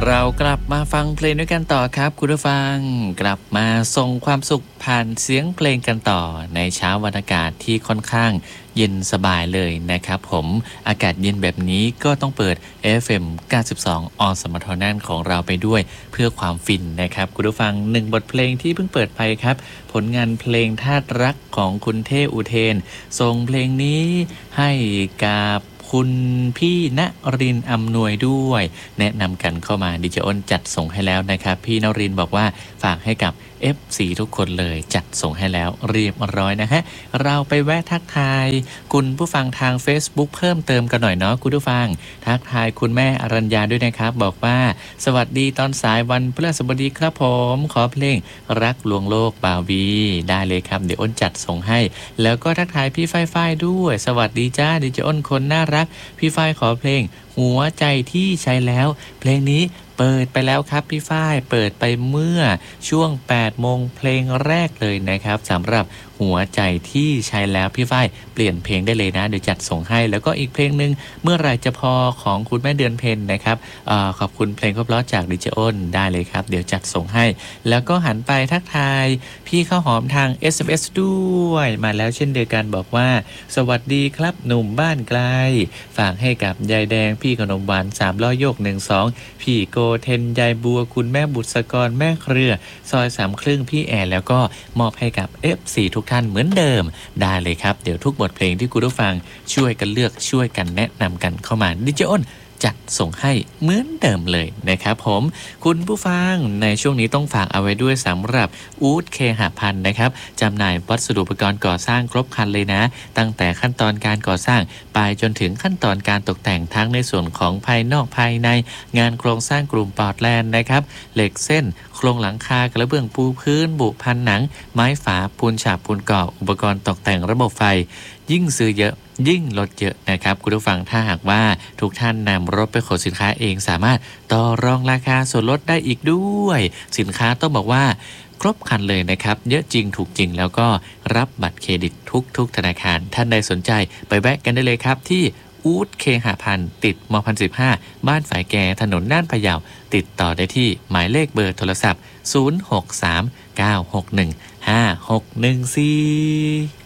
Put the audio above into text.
เรากลับมาฟังเพลงด้วยกันต่อครับคุณผู้ฟังกลับมาส่งความสุขผ่านเสียงเพลงกันต่อในเช้าวันอากาศที่ค่อนข้างเย็นสบายเลยนะครับผมอากาศเย็นแบบนี้ก็ต้องเปิด FM 92 อสมทนั่นของเราไปด้วยเพื่อความฟินนะครับคุณผู้ฟังหนึ่งบทเพลงที่เพิ่งเปิดไปครับผลงานเพลงธาตุรักของคุณเท่อุเทนส่งเพลงนี้ให้กับคุณพี่ณรินทร์อำนวยด้วยแนะนำกันเข้ามาดิเจอ้นจัดส่งให้แล้วนะครับพี่ณรินทร์บอกว่าฝากให้กับ FC ทุกคนเลยจัดส่งให้แล้วเรียบร้อยนะฮะเราไปแวะทักทายคุณผู้ฟังทาง Facebook เพิ่มเติมกันหน่อยเนาะคุณผู้ฟังทักทายคุณแม่อรัญญาด้วยนะครับบอกว่าสวัสดีตอนสายวันพฤหัสบดีครับผมขอเพลงรักลวงโลกบาวีได้เลยครับเดี๋ยวอ้นจัดส่งให้แล้วก็ทักทายพี่ฝ้ายด้วยสวัสดีจ้าดิเจอ้นคนน่ารักพี่ฝ้ายขอเพลงหัวใจที่ใช้แล้วเพลงนี้เปิดไปแล้วครับพี่ฝ้ายเปิดไปเมื่อช่วง 8 โมงเพลงแรกเลยนะครับสำหรับหัวใจที่ใช้แล้วพี่ฝ้ายเปลี่ยนเพลงได้เลยนะเดี๋ยวจัดส่งให้แล้วก็อีกเพลงนึงเมื่อไรจะพอของคุณแม่เดือนเพ็ญนะครับขอบคุณเพลงเพราะๆจากดิเจอ้นได้เลยครับเดี๋ยวจัดส่งให้แล้วก็หันไปทักทายพี่ข้าวหอมทาง SMS ด้วยมาแล้วเช่นเดียวกันบอกว่าสวัสดีครับหนุ่มบ้านไกลฝากให้กับยายแดงพี่ขนมหวาน3ล้อยก12พี่โกเทนยายบัวคุณแม่บุษกรแม่เครือซอย3ครึ่งพี่แอร์แล้วก็มอบให้กับ FC ทุกท่านเหมือนเดิมได้เลยครับเดี๋ยวทุกบทเพลงที่คุณผู้ฟังช่วยกันเลือกช่วยกันแนะนำกันเข้ามาดิเจอ้นจัดส่งให้เหมือนเดิมเลยนะครับผมคุณผู้ฟังในช่วงนี้ต้องฝากเอาไว้ด้วยสำหรับอู๊ดเคหพันธ์นะครับจำหน่ายวัสดุอุปกรณ์ก่อสร้างครบครันเลยนะตั้งแต่ขั้นตอนการก่อสร้างไปจนถึงขั้นตอนการตกแต่งทั้งในส่วนของภายนอกภายในงานโครงสร้างกลุ่มปอร์ตแลนด์นะครับเหล็กเส้นโครงหลังคากระเบื้องปูพื้นบุพันหนังไม้ฝาปูนฉาบปูนก่ออุปกรณ์ตกแต่งระบบไฟยิ่งซื้อเยอะยิ่งลดเยอะนะครับคุณผู้ฟังถ้าหากว่าทุกท่านนำรถไปขนสินค้าเองสามารถต่อรองราคาส่วนลดได้อีกด้วยสินค้าต้องบอกว่าครบครันเลยนะครับเยอะจริงถูกจริงแล้วก็รับบัตรเครดิตทุกธนาคารท่านใดสนใจไปแวะกันได้เลยครับที่อู๊ดเคหพันธ์ติดม.15บ้านฝายแก่ถนนน่านพะเยาติดต่อได้ที่หมายเลขเบอร์โทรศัพท์0639615614